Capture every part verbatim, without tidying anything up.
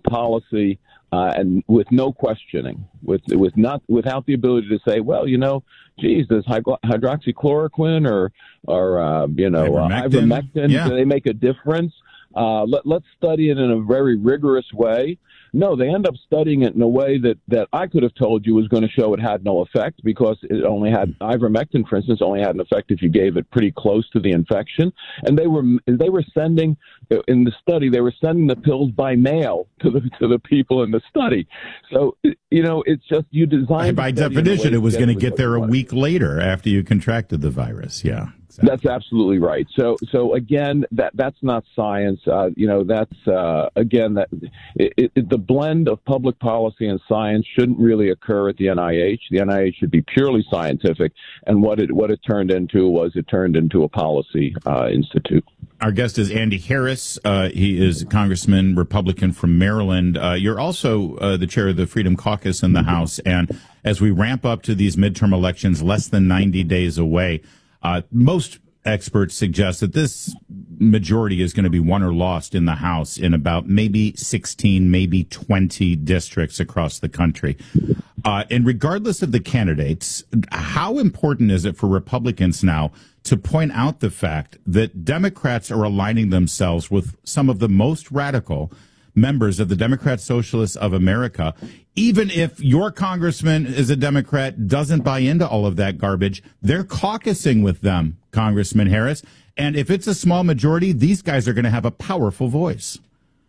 policy uh, and with no questioning, with with not without the ability to say, well, you know, geez, does hydroxychloroquine or or uh, you know ivermectin, uh, ivermectin yeah. do they make a difference? Uh, let, let's study it in a very rigorous way. No, they end up studying it in a way that, that I could have told you was going to show it had no effect, because it only had ivermectin, for instance, only had an effect if you gave it pretty close to the infection. And they were they were sending in the study they were sending the pills by mail to the to the people in the study. So you know, it's just you designed. By definition, it was going to get there a week later after you contracted the virus. Yeah. Exactly. That's absolutely right. So, so again, that that's not science. Uh, you know, that's uh, again that it, it, the blend of public policy and science shouldn't really occur at the N I H. The N I H should be purely scientific, and what it what it turned into was it turned into a policy uh, institute. Our guest is Andy Harris. Uh, he is a congressman, Republican from Maryland. Uh, you're also uh, the chair of the Freedom Caucus in the House, and as we ramp up to these midterm elections, less than ninety days away. Uh, most experts suggest that this majority is going to be won or lost in the House in about maybe sixteen, maybe twenty districts across the country. Uh, and regardless of the candidates, how important is it for Republicans now to point out the fact that Democrats are aligning themselves with some of the most radical members of the Democrat Socialists of America? Even if your congressman is a Democrat, doesn't buy into all of that garbage, they're caucusing with them, Congressman Harris. And if it's a small majority, these guys are going to have a powerful voice.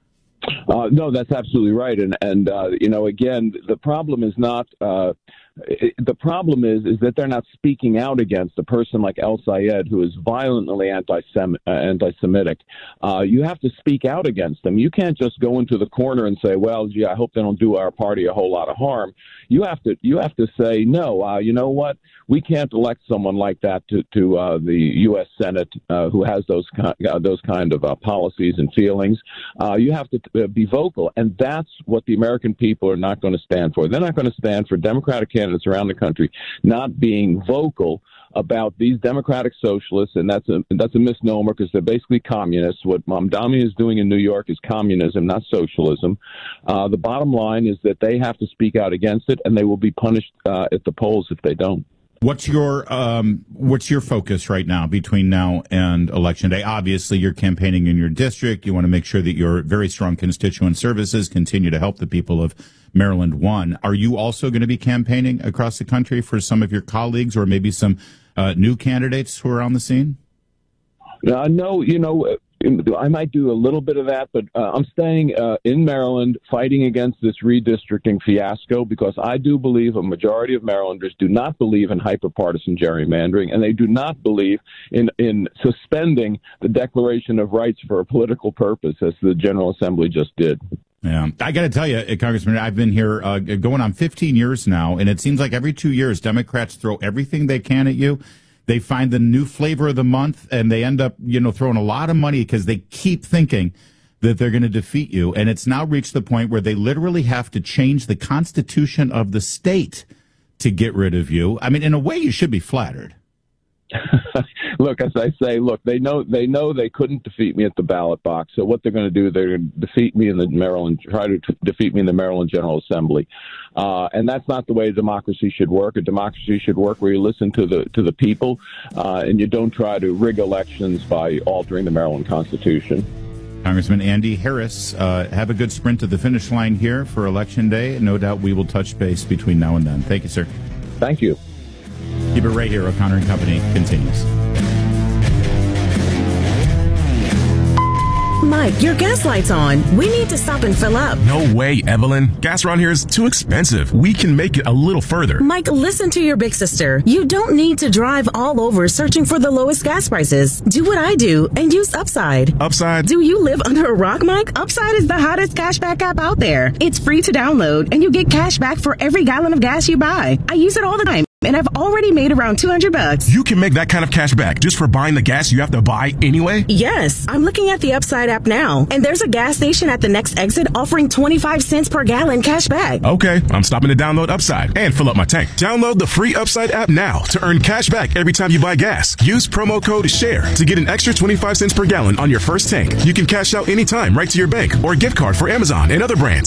Uh, no, that's absolutely right. And, and uh, you know, again, the problem is not uh, it, the problem is is that they're not speaking out against a person like El Sayed, who is violently anti-Sem- uh, anti-Semitic. Uh, you have to speak out against them. You can't just go into the corner and say, well, gee, I hope they don't do our party a whole lot of harm. You have to you have to say, no, uh, you know what? We can't elect someone like that to, to uh, the U S Senate uh, who has those, uh, those kind of uh, policies and feelings. Uh, you have to uh, be vocal, and that's what the American people are not going to stand for. They're not going to stand for Democratic candidates around the country not being vocal about these democratic socialists, and that's a that's a misnomer, because they're basically communists. What Mamdani is doing in New York is communism, not socialism. Uh, the bottom line is that they have to speak out against it, and they will be punished uh, at the polls if they don't. What's your um, what's your focus right now between now and Election Day? Obviously, you're campaigning in your district. You want to make sure that your very strong constituent services continue to help the people of Maryland One. Are you also going to be campaigning across the country for some of your colleagues, or maybe some uh, new candidates who are on the scene? Uh, no, you know, I might do a little bit of that, but uh, I'm staying uh, in Maryland fighting against this redistricting fiasco, because I do believe a majority of Marylanders do not believe in hyperpartisan gerrymandering, and they do not believe in, in suspending the Declaration of Rights for a political purpose, as the General Assembly just did. Yeah, I got to tell you, Congressman, I've been here uh, going on fifteen years now, and it seems like every two years Democrats throw everything they can at you. They find the new flavor of the month, and they end up, you know, throwing a lot of money because they keep thinking that they're going to defeat you. And it's now reached the point where they literally have to change the constitution of the state to get rid of you. I mean, in a way, you should be flattered. Look, as I say, look, they know they know they couldn't defeat me at the ballot box. So what they're going to do, they're going to defeat me in the Maryland, try to t- defeat me in the Maryland General Assembly, uh, and that's not the way democracy should work. A democracy should work where you listen to the to the people, uh, and you don't try to rig elections by altering the Maryland Constitution. Congressman Andy Harris, uh, have a good sprint to the finish line here for Election Day. No doubt we will touch base between now and then. Thank you, sir. Thank you. Keep it right here. O'Connor and Company continues. Mike, your gas light's on. We need to stop and fill up. No way, Evelyn. Gas around here is too expensive. We can make it a little further. Mike, listen to your big sister. You don't need to drive all over searching for the lowest gas prices. Do what I do and use Upside. Upside? Do you live under a rock, Mike? Upside is the hottest cashback app out there. It's free to download, and you get cash back for every gallon of gas you buy. I use it all the time, and I've already made around two hundred bucks. You can make that kind of cash back just for buying the gas you have to buy anyway? Yes. I'm looking at the Upside app now, and there's a gas station at the next exit offering twenty-five cents per gallon cash back. Okay, I'm stopping to download Upside and fill up my tank. Download the free Upside app now to earn cash back every time you buy gas. Use promo code SHARE to get an extra twenty-five cents per gallon on your first tank. You can cash out anytime right to your bank or gift card for Amazon and other brands.